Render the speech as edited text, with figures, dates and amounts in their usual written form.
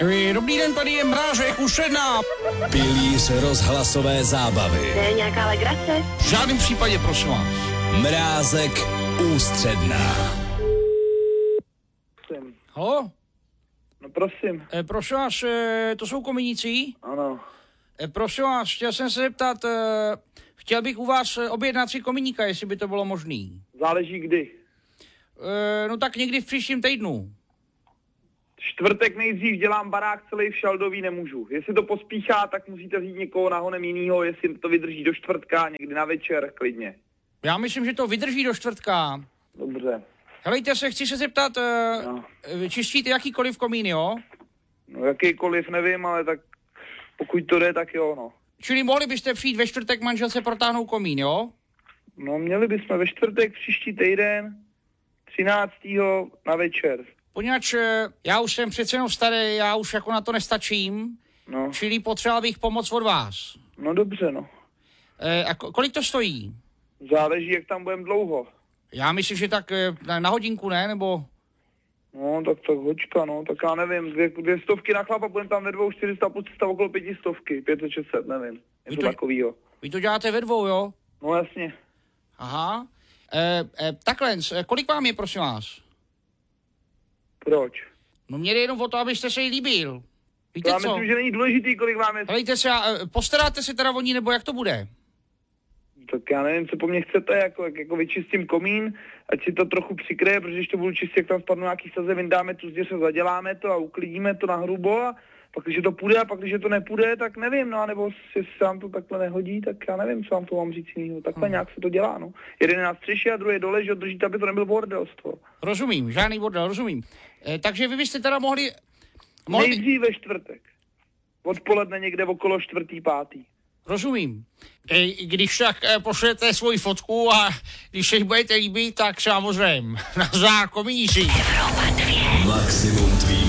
Dobrý den, tady je Mrážek, Ušedná. Pilíř rozhlasové zábavy. To je nějaká legrace? V žádném případě, prosím vás. Mrázek, Ústředná. Halo? No prosím. Prosím vás, to jsou kominíci? Ano. Prosím vás, chtěl jsem se zeptat, chtěl bych u vás objednat si kominíka, jestli by to bylo možný. Záleží kdy. No tak někdy v příštím týdnu. Čtvrtek nejdřív dělám barák celý v Šaldový, nemůžu. Jestli to pospíchá, tak musíte vzít někoho nahonem jinýho, jestli to vydrží do čtvrtka, někdy na večer, klidně. Já myslím, že to vydrží do čtvrtka. Dobře. Helejte se, chci se zeptat, čistíte jakýkoliv komín, jo? No jakýkoliv, nevím, ale tak pokud to jde, tak jo, no. Čili mohli byste přijít ve čtvrtek manželce protáhnout komín, jo? No měli bychom ve čtvrtek příští týden, 13. na večer. Poněvadž já už jsem přece jenom starý, já už jako na to nestačím, No. čili potřeboval bych pomoc od vás. No dobře, no. A kolik to stojí? Záleží, jak tam budeme dlouho. Já myslím, že tak na hodinku, ne? Nebo... No, tak hoďka, no, tak já nevím, dvě stovky na chlapa, budeme tam ve dvou, 400, plus 300, okolo 500, 500, 600, nevím, něco takovýho. Vy to děláte ve dvou, jo? No jasně. Aha. Takhle, kolik vám je, prosím vás? Proč? No mě jde jenom o to, abyste se jí líbil. Víte Já co? myslím, že není důležitý, kolik máme. Helejte se, postaráte se teda o ní, nebo jak to bude? Tak já nevím, co po mně chcete, jako vyčistím komín, ať si to trochu přikryje, protože když to budu čistit, jak tam spadnou nějaký staze, vyndáme tu zděř, zaděláme to a uklidíme to na hrubo a pak, když to půjde a pak, když to nepůjde, tak nevím, no a nebo jestli se vám to takhle nehodí, tak já nevím, co vám to mám říct jinýho. Takhle nějak se to dělá, no. Jeden je na střeše a druhý je dole, že držíte, aby to nebyl bordelstvo. Rozumím, žádný bordel, rozumím. Takže vy byste teda mohli... Nejdřív ve čtvrtek. Odpoledne někde okolo 4., 5. Rozumím. Když tak pošlete svoji fotku a když se budete líbit, tak samozřejmě. Na komíníci. Maximum tvých